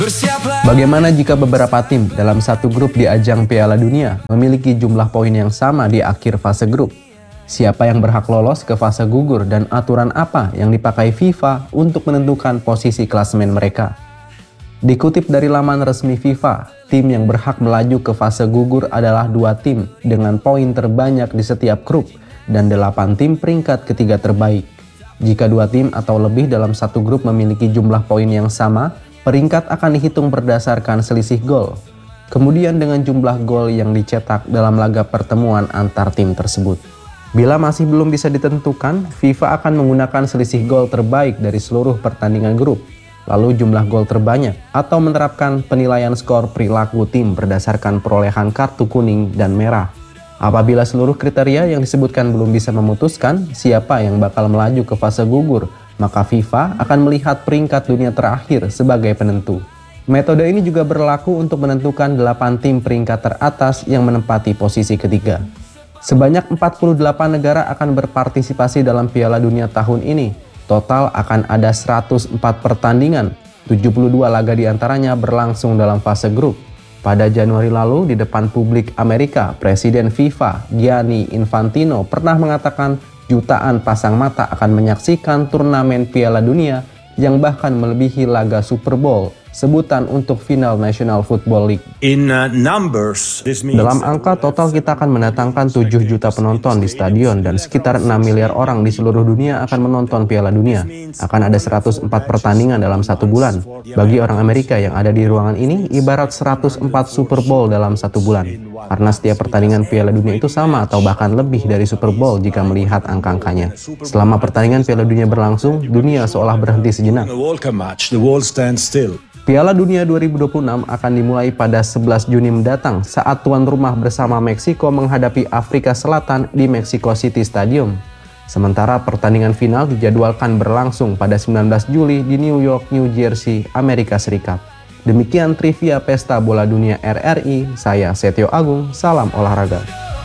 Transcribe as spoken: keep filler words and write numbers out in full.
Bagaimana jika beberapa tim dalam satu grup di ajang Piala Dunia memiliki jumlah poin yang sama di akhir fase grup? Siapa yang berhak lolos ke fase gugur dan aturan apa yang dipakai FIFA untuk menentukan posisi klasemen mereka? Dikutip dari laman resmi FIFA, tim yang berhak melaju ke fase gugur adalah dua tim dengan poin terbanyak di setiap grup dan delapan tim peringkat ketiga terbaik. Jika dua tim atau lebih dalam satu grup memiliki jumlah poin yang sama, peringkat akan dihitung berdasarkan selisih gol. Kemudian dengan jumlah gol yang dicetak dalam laga pertemuan antar tim tersebut. Bila masih belum bisa ditentukan, FIFA akan menggunakan selisih gol terbaik dari seluruh pertandingan grup, lalu jumlah gol terbanyak, atau menerapkan penilaian skor perilaku tim berdasarkan perolehan kartu kuning dan merah. Apabila seluruh kriteria yang disebutkan belum bisa memutuskan siapa yang bakal melaju ke fase gugur, maka FIFA akan melihat peringkat dunia terakhir sebagai penentu. Metode ini juga berlaku untuk menentukan delapan tim peringkat teratas yang menempati posisi ketiga. Sebanyak empat puluh delapan negara akan berpartisipasi dalam Piala Dunia tahun ini. Total akan ada seratus empat pertandingan, tujuh puluh dua laga diantaranya berlangsung dalam fase grup. Pada Januari lalu, di depan publik Amerika, Presiden FIFA, Gianni Infantino, pernah mengatakan jutaan pasang mata akan menyaksikan turnamen Piala Dunia yang bahkan melebihi laga Super Bowl, sebutan untuk final National Football League. In uh, numbers, this means Dalam angka total kita akan mendatangkan tujuh juta penonton di stadion dan sekitar enam miliar orang di seluruh dunia akan menonton Piala Dunia. Akan ada seratus empat pertandingan dalam satu bulan. Bagi orang Amerika yang ada di ruangan ini, ibarat seratus empat Super Bowl dalam satu bulan. Karena setiap pertandingan Piala Dunia itu sama atau bahkan lebih dari Super Bowl jika melihat angka-angkanya. Selama pertandingan Piala Dunia berlangsung, dunia seolah berhenti sejenak. Piala Dunia dua ribu dua puluh enam akan dimulai pada sebelas Juni mendatang saat tuan rumah bersama Meksiko menghadapi Afrika Selatan di Mexico City Stadium. Sementara pertandingan final dijadwalkan berlangsung pada sembilan belas Juli di New York, New Jersey, Amerika Serikat. Demikian trivia Pesta Bola Dunia R R I, saya Setio Agung, salam olahraga.